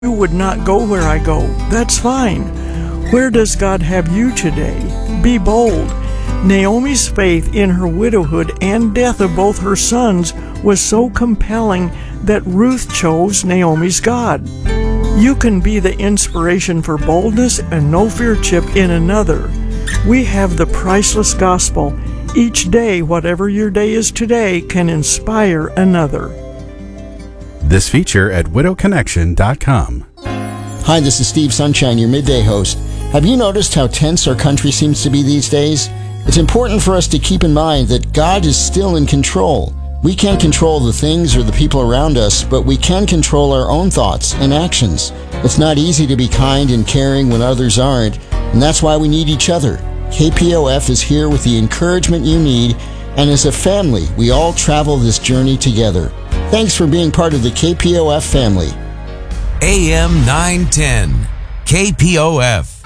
You would not go where I go. That's fine. Where does God have you today? Be bold. Naomi's faith in her widowhood and death of both her sons was so compelling that Ruth chose Naomi's God. You can be the inspiration for boldness and no fear chip in another. We have the priceless gospel. Each day, whatever your day is today, can inspire another. This feature at widowconnection.com. Hi, this is Steve Sunshine, your midday host. Have you noticed how tense our country seems to be these days? It's important for us to keep in mind that God is still in control. We can't control the things or the people around us, but we can control our own thoughts and actions. It's not easy to be kind and caring when others aren't, and that's why we need each other. KPOF is here with the encouragement you need, and as a family, we all travel this journey together. Thanks for being part of the KPOF family. AM 910, KPOF.